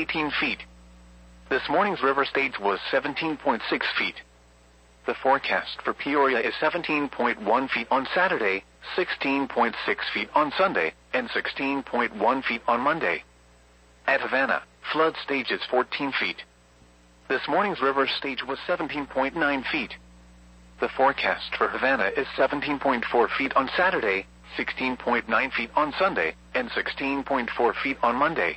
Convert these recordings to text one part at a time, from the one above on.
18 feet. This morning's river stage was 17.6 feet. The forecast for Peoria is 17.1 feet on Saturday, 16.6 feet on Sunday, and 16.1 feet on Monday. At Havana, flood stage is 14 feet. This morning's river stage was 17.9 feet. The forecast for Havana is 17.4 feet on Saturday, 16.9 feet on Sunday, and 16.4 feet on Monday.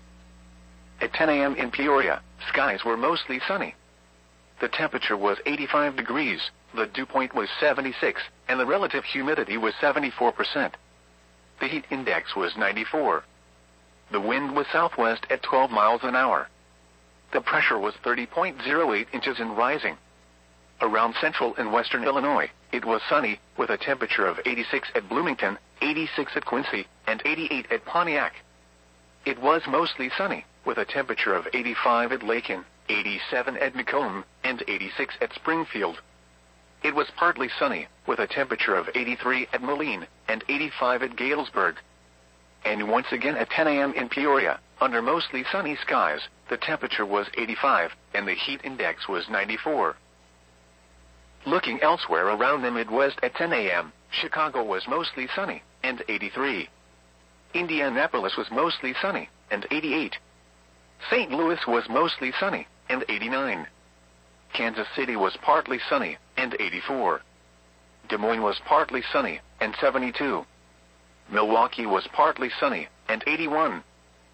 At 10 a.m. in Peoria, skies were mostly sunny. The temperature was 85 degrees, the dew point was 76, and the relative humidity was 74%. The heat index was 94. The wind was southwest at 12 miles an hour. The pressure was 30.08 inches and rising. Around central and western Illinois, it was sunny, with a temperature of 86 at Bloomington, 86 at Quincy, and 88 at Pontiac. It was mostly sunny, with a temperature of 85 at Lakin, 87 at Macomb, and 86 at Springfield. It was partly sunny, with a temperature of 83 at Moline, and 85 at Galesburg. And once again at 10 a.m. in Peoria, under mostly sunny skies, the temperature was 85, and the heat index was 94. Looking elsewhere around the Midwest at 10 a.m., Chicago was mostly sunny, and 83. Indianapolis was mostly sunny, and 88. St. Louis was mostly sunny, and 89. Kansas City was partly sunny, and 84. Des Moines was partly sunny, and 72. Milwaukee was partly sunny, and 81.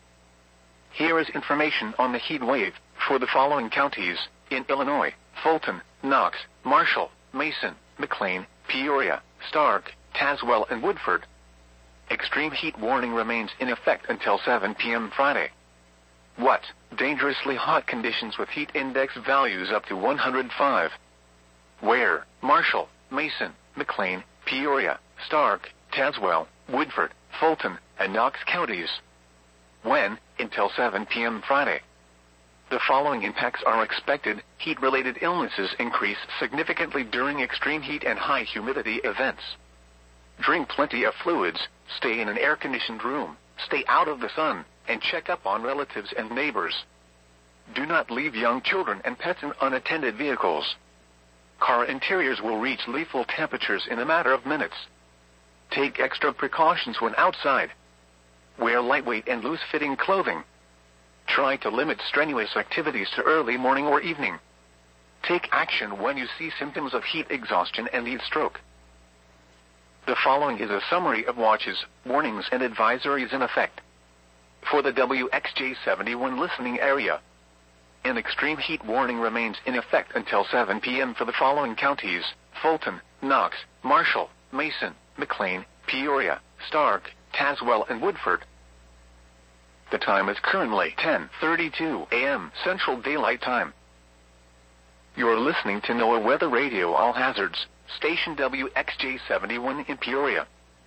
Here is information on the heat wave for the following counties in Illinois: Fulton, Knox, Marshall, Mason, McLean, Peoria, Stark, Tazewell, and Woodford. Extreme heat warning remains in effect until 7 p.m. Friday. What? Dangerously hot conditions with heat index values up to 105. Where? Marshall, Mason, McLean, Peoria, Stark, Tazewell, Woodford, Fulton, and Knox counties. When? Until 7 p.m. Friday. The following impacts are expected. Heat-related illnesses increase significantly during extreme heat and high humidity events. Drink plenty of fluids, stay in an air-conditioned room, stay out of the sun, and check up on relatives and neighbors. Do not leave young children and pets in unattended vehicles. Car interiors will reach lethal temperatures in a matter of minutes. Take extra precautions when outside. Wear lightweight and loose-fitting clothing. Try to limit strenuous activities to early morning or evening. Take action when you see symptoms of heat exhaustion and heat stroke. The following is a summary of watches, warnings, and advisories in effect. For the WXJ71 listening area, an extreme heat warning remains in effect until 7 p.m. for the following counties: Fulton, Knox, Marshall, Mason, McLean, Peoria, Stark, Tazewell, and Woodford. The time is currently 10:32 a.m. Central Daylight Time. You're listening to NOAA Weather Radio All Hazards, station WXJ71 in Peoria.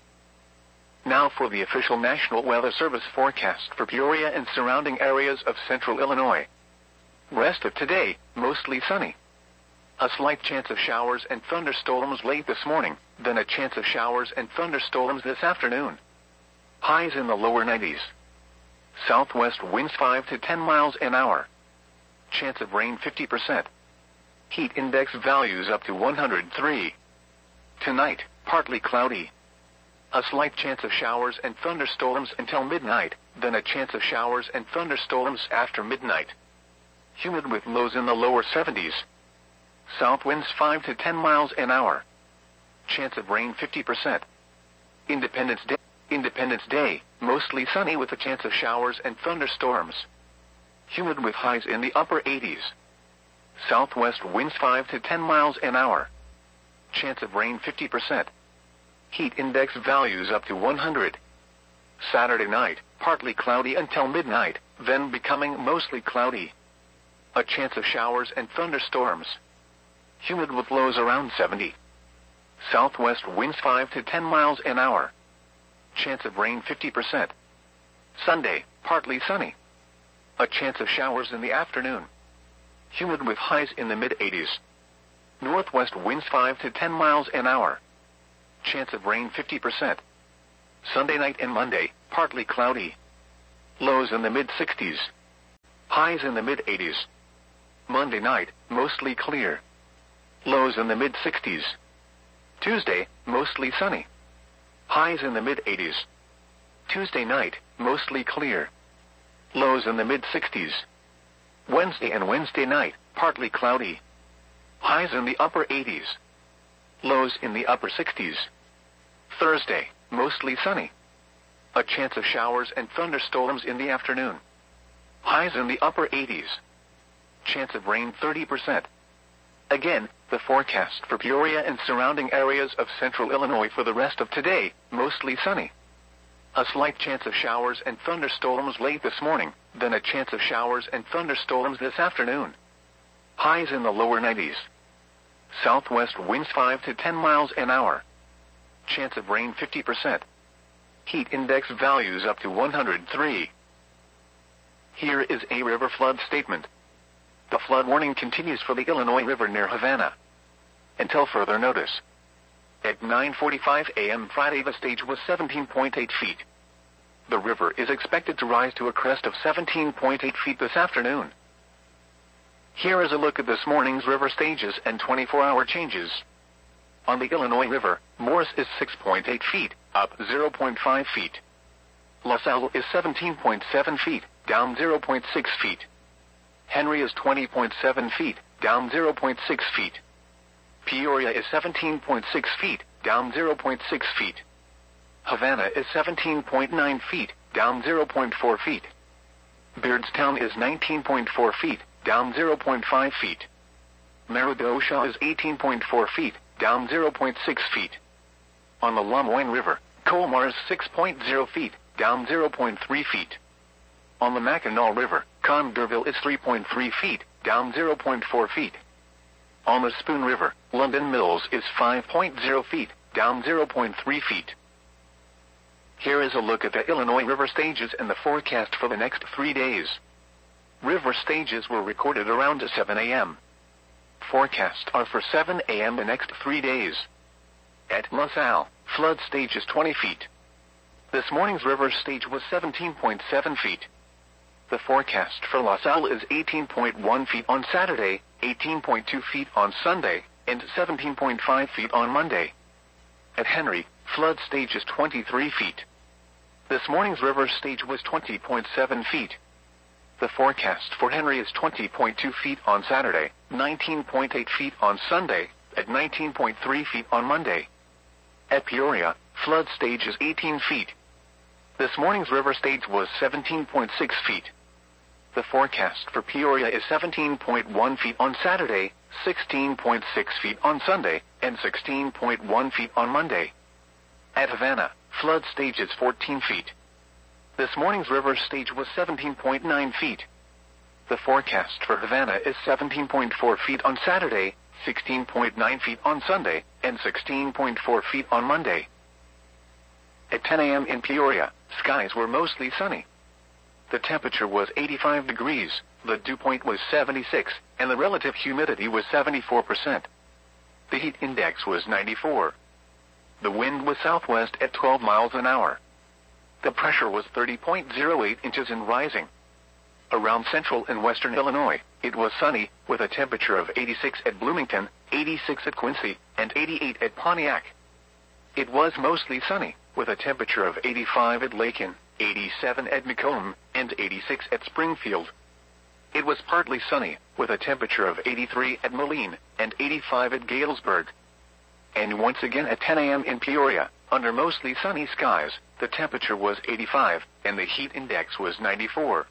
Now for the official National Weather Service forecast for Peoria and surrounding areas of central Illinois. Rest of today, mostly sunny. A slight chance of showers and thunderstorms late this morning, then a chance of showers and thunderstorms this afternoon. Highs in the lower 90s. Southwest winds 5 to 10 miles an hour. Chance of rain 50%. Heat index values up to 103. Tonight, partly cloudy. A slight chance of showers and thunderstorms until midnight, then a chance of showers and thunderstorms after midnight. Humid with lows in the lower 70s. South winds 5 to 10 miles an hour. Chance of rain 50%. Independence Day, mostly sunny with a chance of showers and thunderstorms. Humid with highs in the upper 80s. Southwest winds 5 to 10 miles an hour. Chance of rain 50%. Heat index values up to 100. Saturday night, partly cloudy until midnight, then becoming mostly cloudy. A chance of showers and thunderstorms. Humid with lows around 70. Southwest winds 5 to 10 miles an hour. Chance of rain 50%. Sunday, partly sunny. A chance of showers in the afternoon. Humid with highs in the mid-80s. Northwest winds 5 to 10 miles an hour. Chance of rain 50%. Sunday night and Monday, partly cloudy. Lows in the mid-60s. Highs in the mid-80s. Monday night, mostly clear. Lows in the mid-60s. Tuesday, mostly sunny. Highs in the mid-80s. Tuesday night, mostly clear. Lows in the mid-60s. Wednesday and Wednesday night, partly cloudy. Highs in the upper 80s. Lows in the upper 60s. Thursday, mostly sunny. A chance of showers and thunderstorms in the afternoon. Highs in the upper 80s. Chance of rain 30%. Again, the forecast for Peoria and surrounding areas of central Illinois for the rest of today, mostly sunny. A slight chance of showers and thunderstorms late this morning, then a chance of showers and thunderstorms this afternoon. Highs in the lower 90s. Southwest winds 5 to 10 miles an hour. Chance of rain 50%. Heat index values up to 103. Here is a river flood statement. The flood warning continues for the Illinois River near Havana until further notice. At 9:45 a.m. Friday, the stage was 17.8 feet. The river is expected to rise to a crest of 17.8 feet this afternoon. Here is a look at this morning's river stages and 24-hour changes. On the Illinois River, Morris is 6.8 feet, up 0.5 feet. LaSalle is 17.7 feet, down 0.6 feet. Henry is 20.7 feet, down 0.6 feet. Peoria is 17.6 feet, down 0.6 feet. Havana is 17.9 feet, down 0.4 feet. Beardstown is 19.4 feet, down 0.5 feet. Meridosha is 18.4 feet, down 0.6 feet. On the Lemoyne River, Colmar is 6.0 feet, down 0.3 feet. On the Mackinac River, Congerville is 3.3 feet, down 0.4 feet. On the Spoon River, London Mills is 5.0 feet, down 0.3 feet. Here is a look at the Illinois River stages and the forecast for the next 3 days. River stages were recorded around 7 a.m. Forecasts are for 7 a.m. the next 3 days. At LaSalle, flood stage is 20 feet. This morning's river stage was 17.7 feet. The forecast for LaSalle is 18.1 feet on Saturday, 18.2 feet on Sunday, and 17.5 feet on Monday. At Henry, flood stage is 23 feet. This morning's river stage was 20.7 feet. The forecast for Henry is 20.2 feet on Saturday, 19.8 feet on Sunday, at 19.3 feet on Monday. At Peoria, flood stage is 18 feet. This morning's river stage was 17.6 feet. The forecast for Peoria is 17.1 feet on Saturday, 16.6 feet on Sunday, and 16.1 feet on Monday. At Havana, flood stage is 14 feet. This morning's river stage was 17.9 feet. The forecast for Havana is 17.4 feet on Saturday, 16.9 feet on Sunday, and 16.4 feet on Monday. At 10 a.m. in Peoria, skies were mostly sunny. The temperature was 85 degrees, the dew point was 76, and the relative humidity was 74%. The heat index was 94. The wind was southwest at 12 miles an hour. The pressure was 30.08 inches and rising. Around central and western Illinois, it was sunny, with a temperature of 86 at Bloomington, 86 at Quincy, and 88 at Pontiac. It was mostly sunny, with a temperature of 85 at Lakin, 87 at Macomb, and 86 at Springfield. It was partly sunny, with a temperature of 83 at Moline, and 85 at Galesburg. And once again at 10 a.m. in Peoria, under mostly sunny skies, the temperature was 85, and the heat index was 94.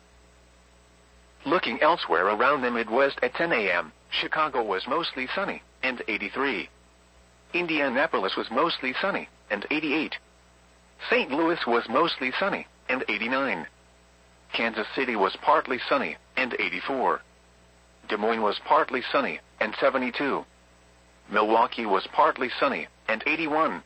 Looking elsewhere around the Midwest at 10 a.m., Chicago was mostly sunny, and 83. Indianapolis was mostly sunny, and 88. St. Louis was mostly sunny, and 89. Kansas City was partly sunny, and 84. Des Moines was partly sunny, and 72. Milwaukee was partly sunny, and 81.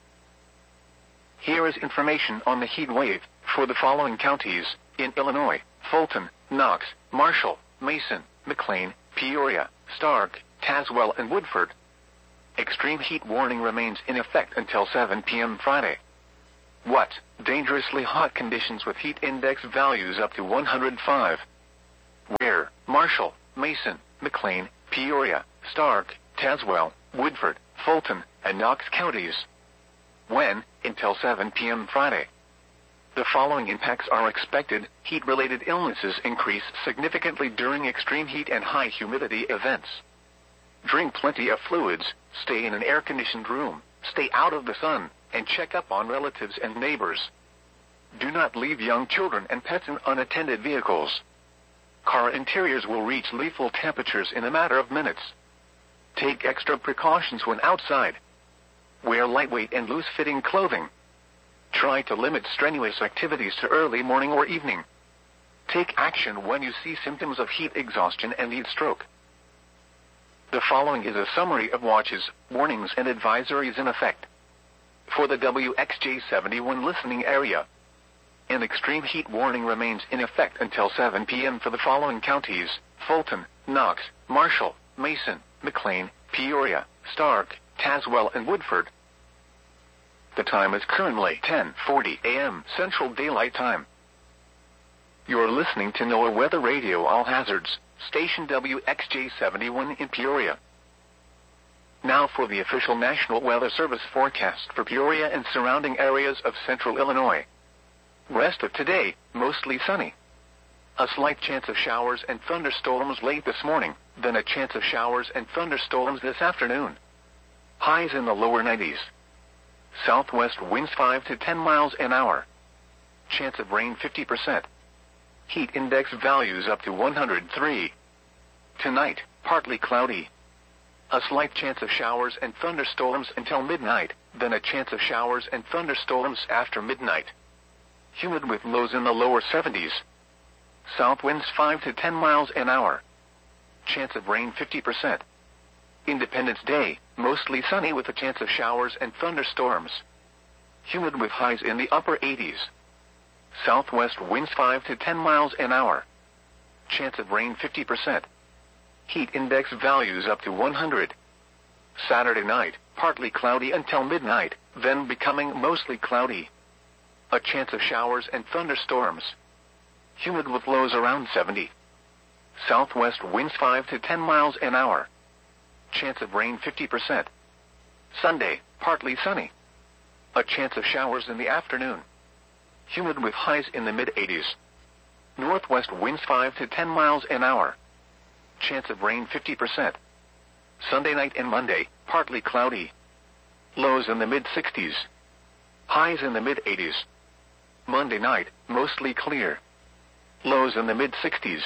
Here is information on the heat wave for the following counties in Illinois: Fulton, Knox, Marshall, Mason, McLean, Peoria, Stark, Tazewell, and Woodford. Extreme heat warning remains in effect until 7 p.m. Friday. What? Dangerously hot conditions with heat index values up to 105. Where? Marshall, Mason, McLean, Peoria, Stark, Tazewell, Woodford, Fulton, and Knox counties. When, until 7 p.m. Friday. The following impacts are expected. Heat-related illnesses increase significantly during extreme heat and high humidity events. Drink plenty of fluids, stay in an air-conditioned room, stay out of the sun, and check up on relatives and neighbors. Do not leave young children and pets in unattended vehicles. Car interiors will reach lethal temperatures in a matter of minutes. Take extra precautions when outside. Wear lightweight and loose-fitting clothing. Try to limit strenuous activities to early morning or evening. Take action when you see symptoms of heat exhaustion and heat stroke. The following is a summary of watches, warnings, and advisories in effect. For the WXJ71 listening area, an extreme heat warning remains in effect until 7 p.m. for the following counties: Fulton, Knox, Marshall, Mason, McLean, Peoria, Stark, Tazewell, and Woodford. The time is currently 10:40 a.m. Central Daylight Time. You're listening to NOAA Weather Radio All Hazards, station WXJ71 in Peoria. Now for the official National Weather Service forecast for Peoria and surrounding areas of central Illinois. Rest of today, mostly sunny. A slight chance of showers and thunderstorms late this morning, then a chance of showers and thunderstorms this afternoon. Highs in the lower 90s. Southwest winds 5 to 10 miles an hour. Chance of rain 50%. Heat index values up to 103. Tonight, partly cloudy. A slight chance of showers and thunderstorms until midnight, then a chance of showers and thunderstorms after midnight. Humid with lows in the lower 70s. South winds 5 to 10 miles an hour. Chance of rain 50%. Independence Day, mostly sunny with a chance of showers and thunderstorms. Humid with highs in the upper 80s. Southwest winds 5 to 10 miles an hour. Chance of rain 50%. Heat index values up to 100. Saturday night, partly cloudy until midnight, then becoming mostly cloudy. A chance of showers and thunderstorms. Humid with lows around 70. Southwest winds 5 to 10 miles an hour. Chance of rain 50%. Sunday, partly sunny. A chance of showers in the afternoon. Humid with highs in the mid-80s. Northwest winds 5 to 10 miles an hour. Chance of rain 50%. Sunday night and Monday, partly cloudy. Lows in the mid-60s. Highs in the mid-80s. Monday night, mostly clear. Lows in the mid-60s.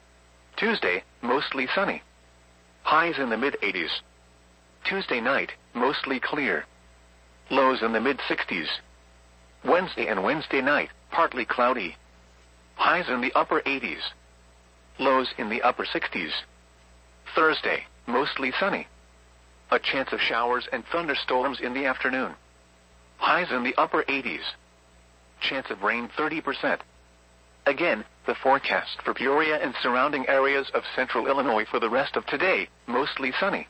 Tuesday, mostly sunny. Highs in the mid-80s. Tuesday night, mostly clear. Lows in the mid-60s. Wednesday and Wednesday night, partly cloudy. Highs in the upper 80s. Lows in the upper 60s. Thursday, mostly sunny. A chance of showers and thunderstorms in the afternoon. Highs in the upper 80s. Chance of rain 30%. Again, the forecast for Peoria and surrounding areas of central Illinois for the rest of today, mostly sunny.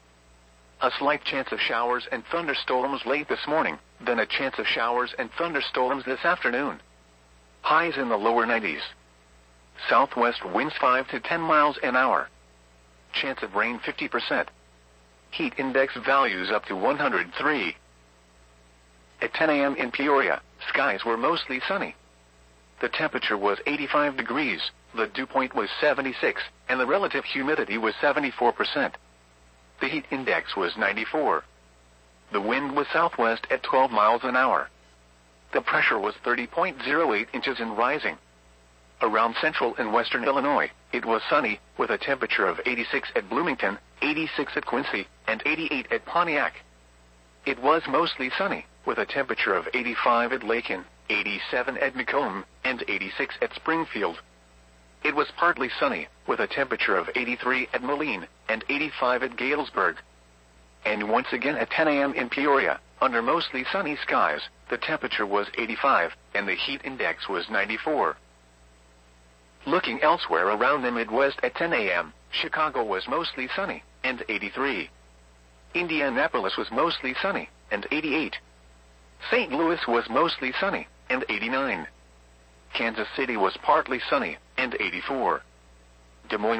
A slight chance of showers and thunderstorms late this morning, then a chance of showers and thunderstorms this afternoon. Highs in the lower 90s. Southwest winds 5 to 10 miles an hour. Chance of rain 50%. Heat index values up to 103. At 10 a.m. in Peoria, skies were mostly sunny. The temperature was 85 degrees, the dew point was 76, and the relative humidity was 74%. The heat index was 94. The wind was southwest at 12 miles an hour. The pressure was 30.08 inches and rising. Around central and western Illinois, it was sunny, with a temperature of 86 at Bloomington, 86 at Quincy, and 88 at Pontiac. It was mostly sunny, with a temperature of 85 at Lakin, 87 at Macomb, and 86 at Springfield. It was partly sunny, with a temperature of 83 at Moline, and 85 at Galesburg. And once again at 10 a.m. in Peoria, under mostly sunny skies, the temperature was 85, and the heat index was 94. Looking elsewhere around the Midwest at 10 a.m., Chicago was mostly sunny, and 83. Indianapolis was mostly sunny, and 88. St. Louis was mostly sunny, and 89. Kansas City was partly sunny, and 84. Des Moines